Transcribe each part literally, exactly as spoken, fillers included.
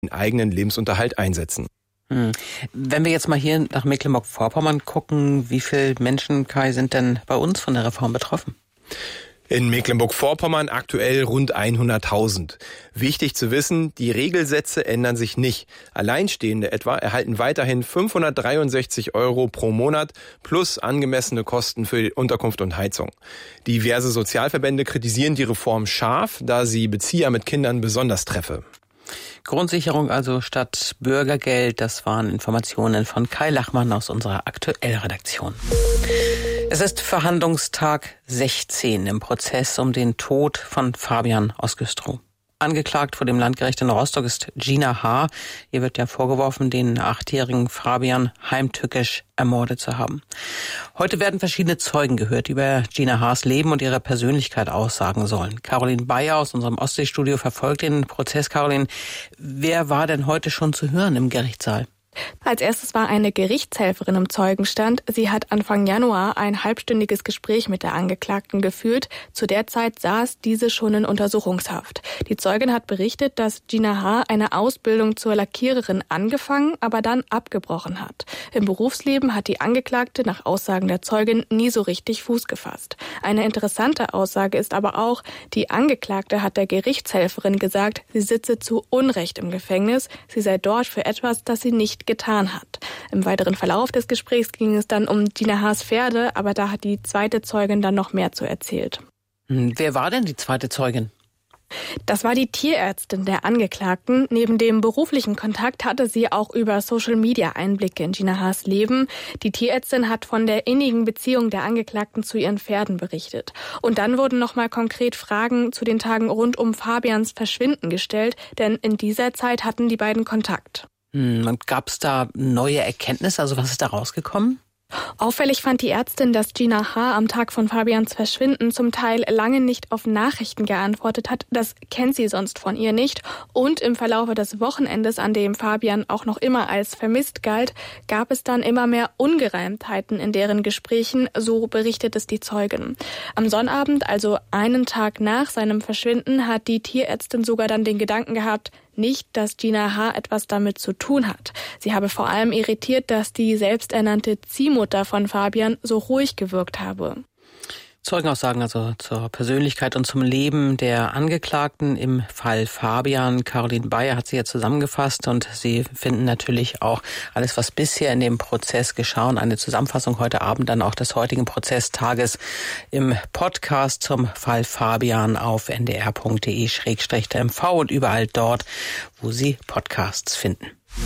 den eigenen Lebensunterhalt einsetzen. Hm. Wenn wir jetzt mal hier nach Mecklenburg-Vorpommern gucken, wie viele Menschen, Kai, sind denn bei uns von der Reform betroffen? In Mecklenburg-Vorpommern aktuell rund hunderttausend. Wichtig zu wissen, die Regelsätze ändern sich nicht. Alleinstehende etwa erhalten weiterhin fünfhundertdreiundsechzig Euro pro Monat plus angemessene Kosten für Unterkunft und Heizung. Diverse Sozialverbände kritisieren die Reform scharf, da sie Bezieher mit Kindern besonders treffe. Grundsicherung also statt Bürgergeld, das waren Informationen von Kai Lachmann aus unserer Aktuellredaktion. Es ist Verhandlungstag sechzehn im Prozess um den Tod von Fabian aus Güstrow. Angeklagt vor dem Landgericht in Rostock ist Gina H. Ihr wird ja vorgeworfen, den achtjährigen Fabian heimtückisch ermordet zu haben. Heute werden verschiedene Zeugen gehört, die über Gina H.'s Leben und ihre Persönlichkeit aussagen sollen. Caroline Bayer aus unserem Ostseestudio verfolgt den Prozess. Caroline, wer war denn heute schon zu hören im Gerichtssaal? Als erstes war eine Gerichtshelferin im Zeugenstand. Sie hat Anfang Januar ein halbstündiges Gespräch mit der Angeklagten geführt. Zu der Zeit saß diese schon in Untersuchungshaft. Die Zeugin hat berichtet, dass Gina H. eine Ausbildung zur Lackiererin angefangen, aber dann abgebrochen hat. Im Berufsleben hat die Angeklagte nach Aussagen der Zeugin nie so richtig Fuß gefasst. Eine interessante Aussage ist aber auch, die Angeklagte hat der Gerichtshelferin gesagt, sie sitze zu Unrecht im Gefängnis. Sie sei dort für etwas, das sie nicht getan hat. Im weiteren Verlauf des Gesprächs ging es dann um Gina H.'s Pferde, aber da hat die zweite Zeugin dann noch mehr zu erzählt. Wer war denn die zweite Zeugin? Das war die Tierärztin der Angeklagten. Neben dem beruflichen Kontakt hatte sie auch über Social Media Einblicke in Gina H.'s Leben. Die Tierärztin hat von der innigen Beziehung der Angeklagten zu ihren Pferden berichtet. Und dann wurden nochmal konkret Fragen zu den Tagen rund um Fabians Verschwinden gestellt, denn in dieser Zeit hatten die beiden Kontakt. Hm, und gab es da neue Erkenntnisse? Also was ist da rausgekommen? Auffällig fand die Ärztin, dass Gina H. am Tag von Fabians Verschwinden zum Teil lange nicht auf Nachrichten geantwortet hat. Das kennt sie sonst von ihr nicht. Und im Verlaufe des Wochenendes, an dem Fabian auch noch immer als vermisst galt, gab es dann immer mehr Ungereimtheiten in deren Gesprächen, so berichtet es die Zeugin. Am Sonnabend, also einen Tag nach seinem Verschwinden, hat die Tierärztin sogar dann den Gedanken gehabt, nicht, dass Gina H. etwas damit zu tun hat. Sie habe vor allem irritiert, dass die selbsternannte Ziehmutter von Fabian so ruhig gewirkt habe. Zeugenaussagen also zur Persönlichkeit und zum Leben der Angeklagten im Fall Fabian. Caroline Bayer hat sie ja zusammengefasst und Sie finden natürlich auch alles, was bisher in dem Prozess geschah und eine Zusammenfassung heute Abend dann auch des heutigen Prozesstages im Podcast zum Fall Fabian auf n d r punkt d e slash t m v und überall dort, wo Sie Podcasts finden.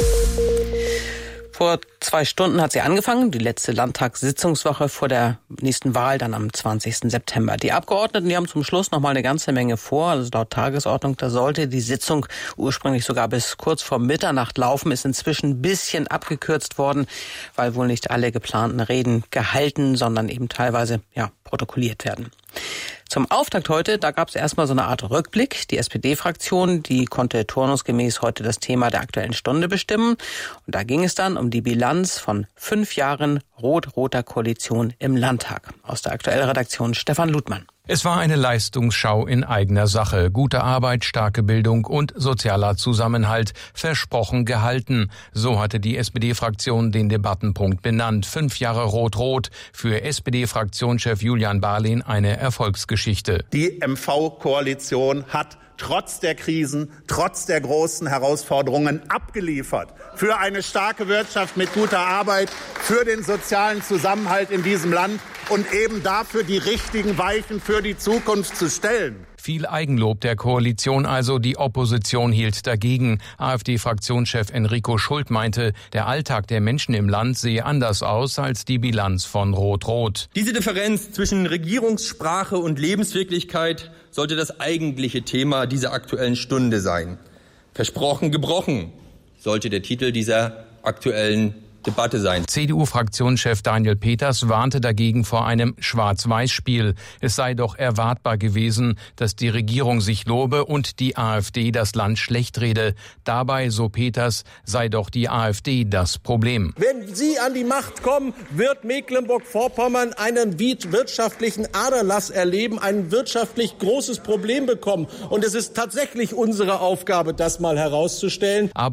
Vor zwei Stunden hat sie angefangen, die letzte Landtagssitzungswoche vor der nächsten Wahl, dann am zwanzigsten September. Die Abgeordneten, die haben zum Schluss noch mal eine ganze Menge vor. Also laut Tagesordnung, da sollte die Sitzung ursprünglich sogar bis kurz vor Mitternacht laufen, ist inzwischen ein bisschen abgekürzt worden, weil wohl nicht alle geplanten Reden gehalten, sondern eben teilweise ja protokolliert werden. Zum Auftakt heute, da gab es erstmal so eine Art Rückblick. Die S P D-Fraktion, die konnte turnusgemäß heute das Thema der Aktuellen Stunde bestimmen. Und da ging es dann um die Bilanz von fünf Jahren rot-roter Koalition im Landtag. Aus der Aktuellredaktion Stefan Ludmann. Es war eine Leistungsschau in eigener Sache. Gute Arbeit, starke Bildung und sozialer Zusammenhalt. Versprochen gehalten. So hatte die S P D-Fraktion den Debattenpunkt benannt. Fünf Jahre Rot-Rot. Für S P D-Fraktionschef Julian Barlehn eine Erfolgsgeschichte. Die M V-Koalition hat trotz der Krisen, trotz der großen Herausforderungen abgeliefert. Für eine starke Wirtschaft mit guter Arbeit, für den sozialen Zusammenhalt in diesem Land und eben dafür die richtigen Weichen für die Zukunft zu stellen. Viel Eigenlob der Koalition also, die Opposition hielt dagegen. AfD-Fraktionschef Enrico Schult meinte, der Alltag der Menschen im Land sehe anders aus als die Bilanz von Rot-Rot. Diese Differenz zwischen Regierungssprache und Lebenswirklichkeit sollte das eigentliche Thema dieser Aktuellen Stunde sein. Versprochen gebrochen sollte der Titel dieser Aktuellen Debatte sein. C D U-Fraktionschef Daniel Peters warnte dagegen vor einem Schwarz-Weiß-Spiel. Es sei doch erwartbar gewesen, dass die Regierung sich lobe und die AfD das Land schlecht rede. Dabei, so Peters, sei doch die AfD das Problem. Wenn Sie an die Macht kommen, wird Mecklenburg-Vorpommern einen wirtschaftlichen Aderlass erleben, ein wirtschaftlich großes Problem bekommen. Und es ist tatsächlich unsere Aufgabe, das mal herauszustellen. Aber